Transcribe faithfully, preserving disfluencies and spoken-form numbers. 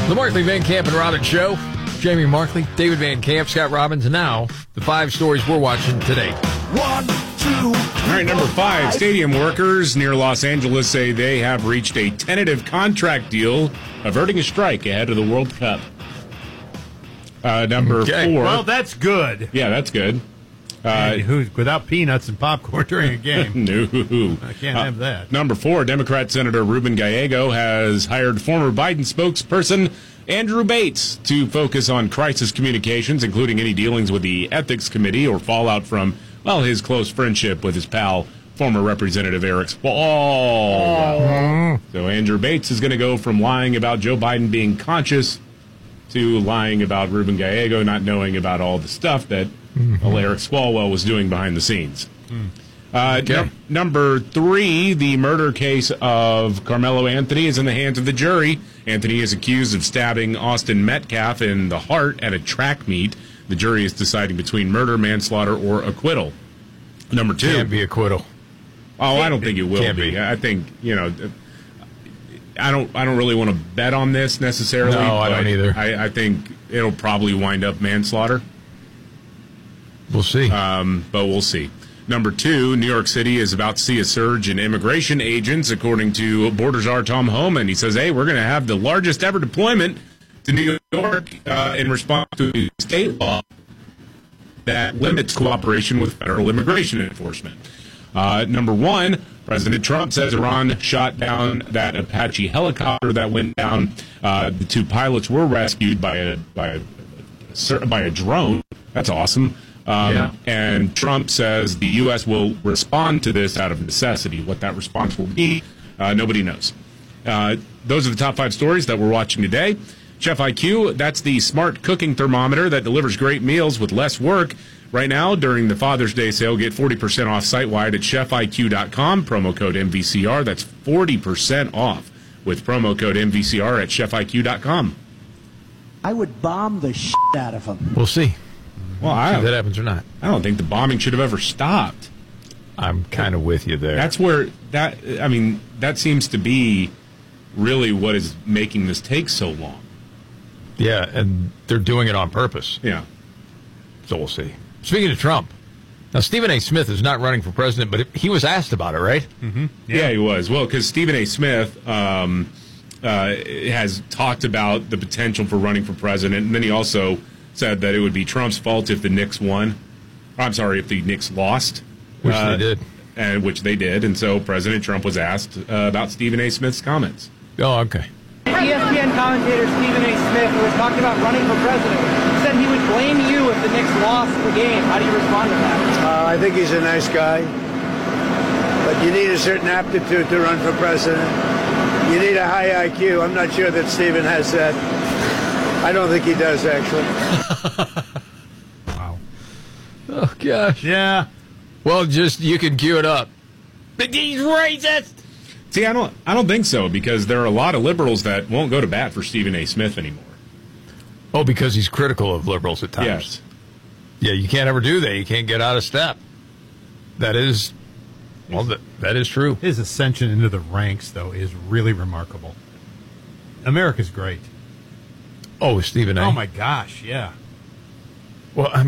The Markley, Van Camp, and Robbins Show. Jamie Markley, David Van Camp, Scott Robbins, and now the five stories we're watching today. One, two. All right, number five. Stadium workers near Los Angeles say they have reached a tentative contract deal averting a strike ahead of the World Cup. Uh, number Okay. four. Well, that's good. Yeah, that's good. Uh, And who's without peanuts and popcorn during a game? no. I can't Uh, have that. Number four, Democrat Senator Ruben Gallego has hired former Biden spokesperson Andrew Bates to focus on crisis communications, including any dealings with the Ethics Committee or fallout from, well, his close friendship with his pal, former Representative Eric Swalwell. So Andrew Bates is going to go from lying about Joe Biden being conscious to lying about Ruben Gallego not knowing about all the stuff that well, Eric Swalwell was doing behind the scenes. Uh, Okay. num- number three, the murder case of Carmelo Anthony is in the hands of the jury. Anthony is accused of stabbing Austin Metcalf in the heart at a track meet. The jury is deciding between murder, manslaughter, or acquittal. Number two. Can't be acquittal. Oh, I don't think it will Can't be. be. I think, you know, I don't I don't really want to bet on this necessarily. No, I don't but either. I, I think it'll probably wind up manslaughter. We'll see. Um, but we'll see. Number two, New York City is about to see a surge in immigration agents, according to Border Czar Tom Homan. He says, hey, we're going to have the largest ever deployment to New York uh, in response to a state law that limits cooperation with federal immigration enforcement. Uh, number one, President Trump says Iran shot down that Apache helicopter that went down. Uh, the two pilots were rescued by a by a, by a drone. That's awesome. Um, Yeah. And Trump says the U S will respond to this out of necessity. What that response will be, uh, nobody knows. Uh, those are the top five stories that we're watching today. Chef I Q, that's the smart cooking thermometer that delivers great meals with less work. Right now, during the Father's Day sale, get forty percent off site-wide at chef I Q dot com. Promo code M V C R. That's forty percent off with promo code M V C R at chef I Q dot com. I would bomb the shit out of him. We'll see Well, if I, that happens or not. I don't think the bombing should have ever stopped. I'm kind of with you there. That's where that I mean that seems to be really what is making this take so long. yeah, and they're doing it on purpose. Yeah. So we'll see. Speaking of Trump, now Stephen A. Smith is not running for president, but he was asked about it, right? Mm-hmm. Yeah. yeah, he was. Well, because Stephen A. Smith um, uh, has talked about the potential for running for president, and then he also said that it would be Trump's fault if the Knicks won. I'm sorry, if the Knicks lost. Which uh, they did. And which they did. And so President Trump was asked uh, about Stephen A. Smith's comments. Oh, okay. E S P N commentator Stephen A. Smith, who was talking about running for president, said he would blame you if the Knicks lost the game. How do you respond to that? Uh, I think he's a nice guy, but you need a certain aptitude to run for president. You need a high I Q. I'm not sure that Stephen has that. I don't think he does, actually. Wow. Oh, gosh. Yeah. Well, just, you can cue it up. But he's racist! See, I don't, I don't think so, because there are a lot of liberals that won't go to bat for Stephen A. Smith anymore. Oh, because he's critical of liberals at times. Yes. Yeah, you can't ever do that. You can't get out of step. That is, well, that, that is true. His ascension into the ranks, though, is really remarkable. America's great. Oh, Stephen A. Oh, my gosh, yeah. Well, I